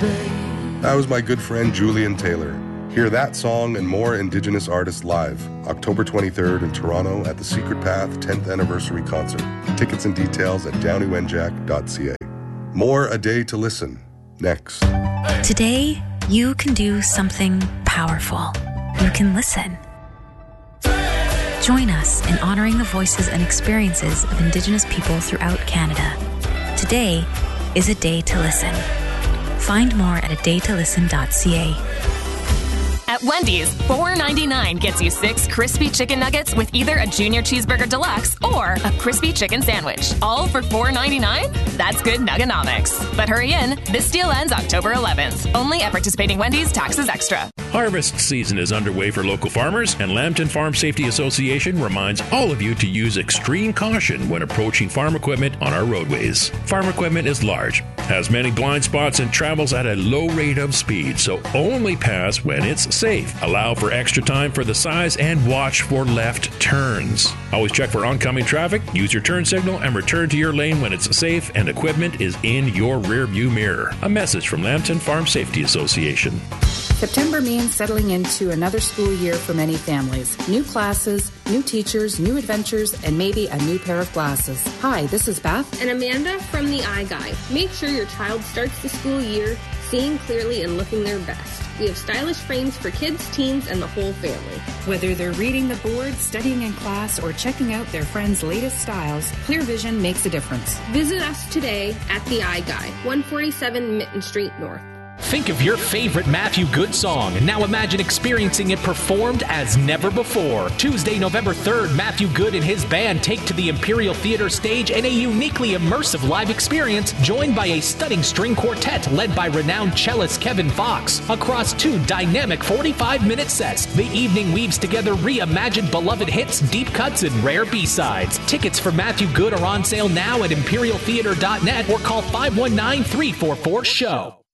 That was my good friend Julian Taylor. Hear that song and more Indigenous artists live, October 23rd in Toronto at the Secret Path 10th Anniversary Concert. Tickets and details at downywenjack.ca. More A Day to Listen, next. Today, you can do something powerful. You can listen. Join us in honoring the voices and experiences of Indigenous people throughout Canada. Today is A Day to Listen. Find more at adaytolisten.ca. At Wendy's, $4.99 gets you 6 crispy chicken nuggets with either a Junior Cheeseburger Deluxe or a crispy chicken sandwich. All for $4.99? That's good nuggonomics. But hurry in. This deal ends October 11th. Only at participating Wendy's, taxes extra. Harvest season is underway for local farmers, and Lambton Farm Safety Association reminds all of you to use extreme caution when approaching farm equipment on our roadways. Farm equipment is large, has many blind spots, and travels at a low rate of speed, so only pass when it's safe. Allow for extra time for the size and watch for left turns. Always check for oncoming traffic, use your turn signal, and return to your lane when it's safe and equipment is in your rearview mirror. A message from Lambton Farm Safety Association. September means settling into another school year for many families. New classes, new teachers, new adventures, and maybe a new pair of glasses. Hi, this is Beth and Amanda from the Eye Guy. Make sure your child starts the school year seeing clearly and looking their best. We have stylish frames for kids, teens, and the whole family. Whether they're reading the board, studying in class, or checking out their friends' latest styles, Clear Vision makes a difference. Visit us today at the Eye Guy, 147 Mitten Street North. Think of your favorite Matthew Good song, and now imagine experiencing it performed as never before. Tuesday, November 3rd, Matthew Good and his band take to the Imperial Theater stage in a uniquely immersive live experience, joined by a stunning string quartet led by renowned cellist Kevin Fox. Across 2 dynamic 45-minute sets, the evening weaves together reimagined beloved hits, deep cuts, and rare B-sides. Tickets for Matthew Good are on sale now at imperialtheater.net or call 519-344-SHOW.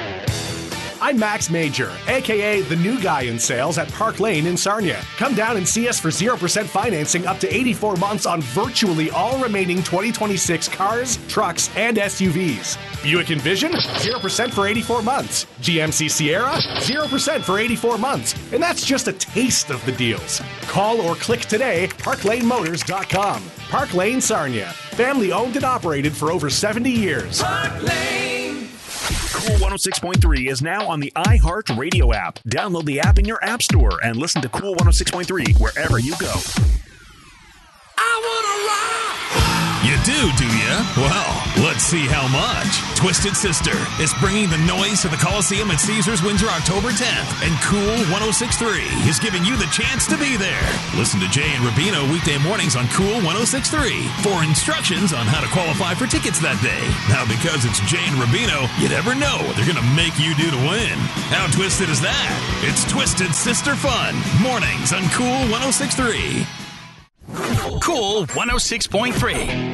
I'm Max Major, a.k.a. the new guy in sales at Park Lane in Sarnia. Come down and see us for 0% financing up to 84 months on virtually all remaining 2026 cars, trucks, and SUVs. Buick Envision, 0% for 84 months. GMC Sierra, 0% for 84 months. And that's just a taste of the deals. Call or click today, parklanemotors.com. Park Lane Sarnia, family owned and operated for over 70 years. Park Lane. Cool 106.3 is now on the iHeart Radio app. Download the app in your app store and listen to Cool 106.3 wherever you go. I wanna rock! You do you? Well, let's see how much. Twisted Sister is bringing the noise to the Coliseum at Caesars Windsor October 10th, and Cool 106.3 is giving you the chance to be there. Listen to Jay and Rubino weekday mornings on Cool 106.3 for instructions on how to qualify for tickets that day. Now, because it's Jay and Rubino, you never know what they're going to make you do to win. How twisted is that? It's Twisted Sister Fun, mornings on Cool 106.3. Cool 106.3.